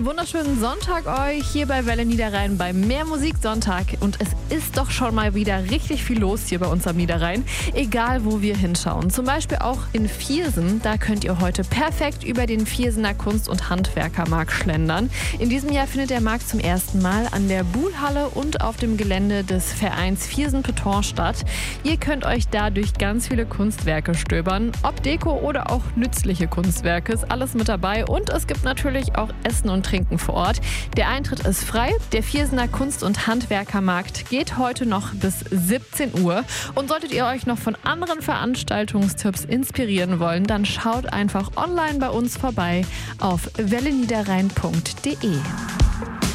Einen wunderschönen Sonntag euch hier bei Welle Niederrhein beim Mehr Musik Sonntag. Und es ist doch schon mal wieder richtig viel los hier bei uns am Niederrhein, egal wo wir hinschauen. Zum Beispiel auch in Viersen, da könnt ihr heute perfekt über den Viersener Kunst- und Handwerkermarkt schlendern. In diesem Jahr findet der Markt zum ersten Mal an der Buhlhalle und auf dem Gelände des Vereins Viersen Peton statt. Ihr könnt euch da durch ganz viele Kunstwerke stöbern, ob Deko oder auch nützliche Kunstwerke, ist alles mit dabei. Und es gibt natürlich auch Essen und Trinken vor Ort. Der Eintritt ist frei. Der Viersener Kunst- und Handwerkermarkt geht heute noch bis 17 Uhr. Und solltet ihr euch noch von anderen Veranstaltungstipps inspirieren wollen, dann schaut einfach online bei uns vorbei auf welleniederrhein.de.